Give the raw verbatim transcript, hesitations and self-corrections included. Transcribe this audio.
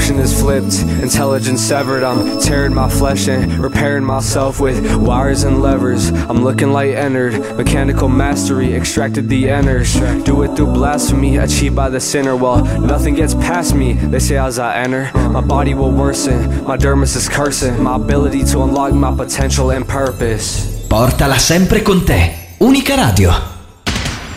Perception is flipped, intelligence severed. I'm tearing my flesh and repairing myself with wires and levers. I'm looking light entered, mechanical mastery, extracted the inners. Do it through blasphemy, achieved by the sinner. Well, nothing gets past me, they say as I enter. My body will worsen, my dermis is cursing. My ability to unlock my potential and purpose. Portala sempre con te, Unica Radio.